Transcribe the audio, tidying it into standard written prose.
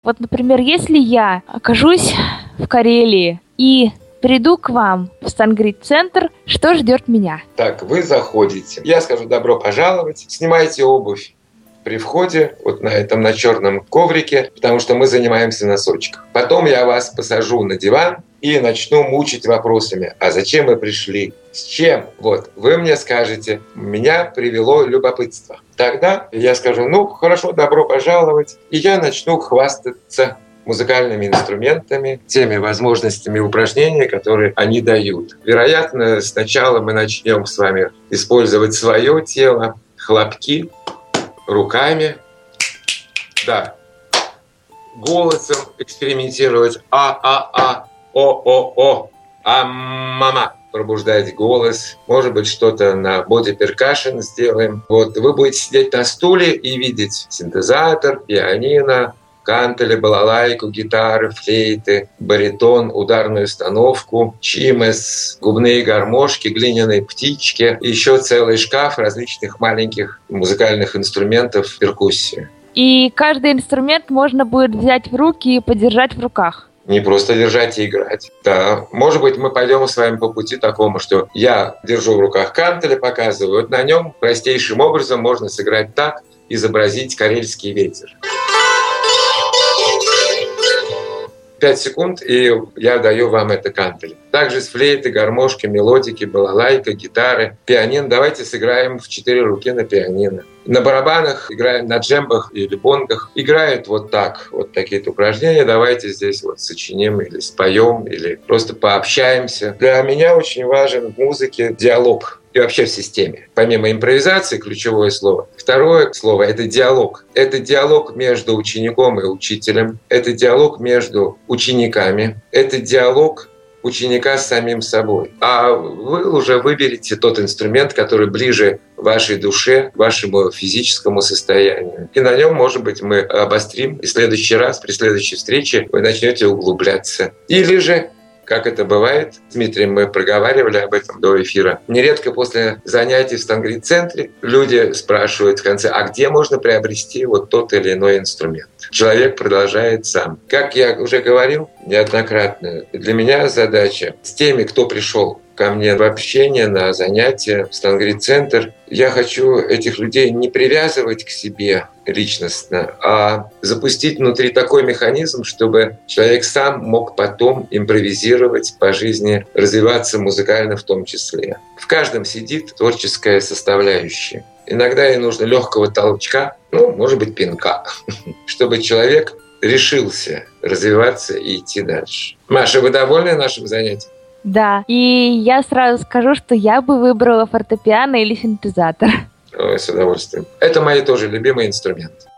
Вот, например, если я окажусь в Карелии и приду к вам в Сангрид-центр, что ждет меня? Так, вы заходите. Я скажу добро пожаловать. Снимайте обувь при входе, вот на черном коврике, потому что мы занимаемся носочком. Потом я вас посажу на диван и начну мучить вопросами. А зачем вы пришли? С чем? Вот, вы мне скажете, меня привело любопытство. Тогда я скажу, хорошо, добро пожаловать. И я начну хвастаться музыкальными инструментами, теми возможностями упражнений, которые они дают. Вероятно, сначала мы начнем с вами использовать свое тело, хлопки, руками, да, голосом экспериментировать, о, мама, пробуждать голос, может быть, что-то на body percussion сделаем. Вот, вы будете сидеть на стуле и видеть синтезатор, пианино, кантеле, балалайку, гитары, флейты, баритон, ударную установку, чимес, губные гармошки, глиняные птички, и еще целый шкаф различных маленьких музыкальных инструментов перкуссии. И каждый инструмент можно будет взять в руки и подержать в руках. Не просто держать и играть. Да, может быть, мы пойдем с вами по пути такому, что я держу в руках кантеле, показываю. Вот на нем простейшим образом можно сыграть так, изобразить карельский ветер. 5 секунд, и я даю вам это кантель. Также с флейты, гармошки, мелодики, балалайка, гитары, пианино. Давайте сыграем в 4 руки на пианино. На барабанах играем, на джембах или бонгах. Играют вот так, вот такие-то упражнения. Давайте здесь вот сочиним или споем, или просто пообщаемся. Для меня очень важен в музыке диалог. И вообще в системе. Помимо импровизации, ключевое слово. Второе слово – это диалог. Это диалог между учеником и учителем. Это диалог между учениками. Это диалог ученика с самим собой. А вы уже выберете тот инструмент, который ближе вашей душе, вашему физическому состоянию. И на нем, может быть, мы обострим. И в следующий раз, при следующей встрече, вы начнете углубляться. Или же, как это бывает, с Дмитрием мы проговаривали об этом до эфира. Нередко после занятий в Сангрид-центре люди спрашивают в конце, а где можно приобрести вот тот или иной инструмент? Человек продолжает сам. Как я уже говорил неоднократно, для меня задача с теми, кто пришел ко мне в общение, на занятия в Сангрид-центр, я хочу этих людей не привязывать к себе личностно, а запустить внутри такой механизм, чтобы человек сам мог потом импровизировать по жизни, развиваться музыкально в том числе. В каждом сидит творческая составляющая. Иногда ей нужно легкого толчка, может быть, пинка, чтобы человек решился развиваться и идти дальше. Маша, вы довольны нашим занятием? Да, и я сразу скажу, что я бы выбрала фортепиано или синтезатор. Ой, с удовольствием. Это мои тоже любимые инструменты.